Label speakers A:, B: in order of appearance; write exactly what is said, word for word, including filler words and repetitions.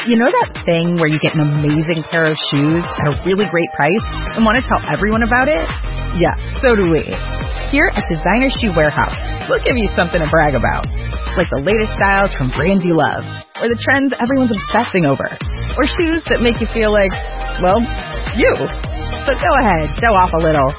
A: You know that thing where you get an amazing pair of shoes at a really great price and want to tell everyone about it? Yeah, so do we. Here at Designer Shoe Warehouse, we'll give you something to brag about. Like the latest styles from brands you love, or the trends everyone's obsessing over, or shoes that make you feel like, well, you. So go ahead, show off a little.